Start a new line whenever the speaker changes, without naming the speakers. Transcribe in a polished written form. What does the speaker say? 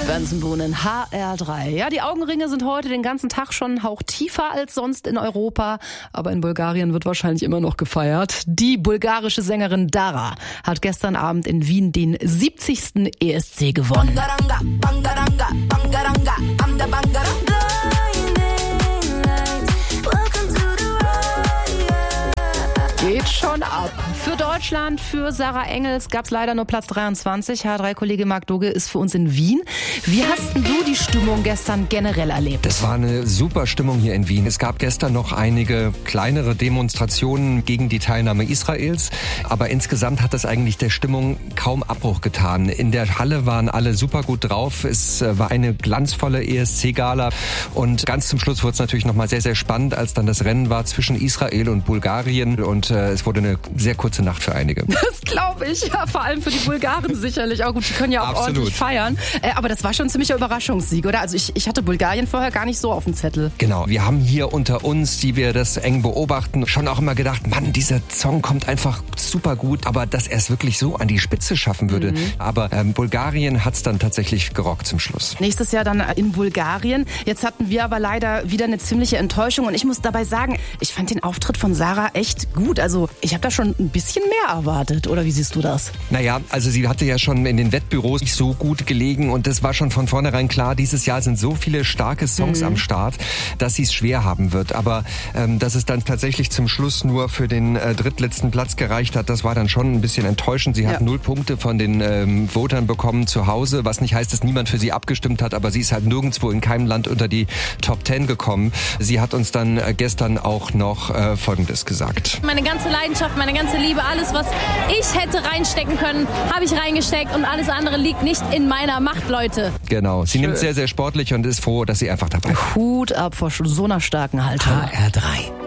Benson Boone in HR3. Ja, die Augenringe sind heute den ganzen Tag schon einen Hauch tiefer als sonst in Europa. Aber in Bulgarien wird wahrscheinlich immer noch gefeiert. Die bulgarische Sängerin Dara hat gestern Abend in Wien den 70. ESC gewonnen. Geht schon ab. Für Deutschland, für Sarah Engels gab es leider nur Platz 23. HR3-Kollege Marc Doge ist für uns in Wien. Wie hast denn du die Stimmung gestern generell erlebt?
Das war eine super Stimmung hier in Wien. Es gab gestern noch einige kleinere Demonstrationen gegen die Teilnahme Israels. Aber insgesamt hat das eigentlich der Stimmung kaum Abbruch getan. In der Halle waren alle super gut drauf. Es war eine glanzvolle ESC-Gala. Und ganz zum Schluss wurde es natürlich nochmal sehr, sehr spannend, als dann das Rennen war zwischen Israel und Bulgarien. Und es wurde eine sehr kurze Nacht für einige.
Das glaube ich, ja, vor allem für die Bulgaren sicherlich. Auch gut, die können ja auch ordentlich feiern. Aber das war schon ein ziemlicher Überraschungssieg, oder? Also ich hatte Bulgarien vorher gar nicht so auf dem Zettel.
Genau, wir haben hier unter uns, die wir das eng beobachten, schon auch immer gedacht, Mann, dieser Song kommt einfach super gut, aber dass er es wirklich so an die Spitze schaffen würde. Aber Bulgarien hat es dann tatsächlich gerockt zum Schluss.
Nächstes Jahr dann in Bulgarien. Jetzt hatten wir aber leider wieder eine ziemliche Enttäuschung und ich muss dabei sagen, ich fand den Auftritt von Sarah echt gut. Also ich habe da schon ein bisschen mehr erwartet, oder wie siehst du das?
Naja, also sie hatte ja schon in den Wettbüros nicht so gut gelegen und das war schon von vornherein klar, dieses Jahr sind so viele starke Songs am Start, dass sie es schwer haben wird. Aber dass es dann tatsächlich zum Schluss nur für den drittletzten Platz gereicht hat, das war dann schon ein bisschen enttäuschend. Sie hat 0 Punkte von den Votern bekommen zu Hause, was nicht heißt, dass niemand für sie abgestimmt hat, aber sie ist halt nirgendwo in keinem Land unter die Top 10 gekommen. Sie hat uns dann gestern auch noch Folgendes gesagt.
Meine ganze Leidenschaft, meine ganze Liebe, alles, was ich hätte reinstecken können, habe ich reingesteckt und alles andere liegt nicht in meiner Macht, Leute.
Genau, sie nimmt sehr, sehr sportlich und ist froh, dass sie einfach dabei ist.
Hut ab vor so einer starken Haltung.
HR3.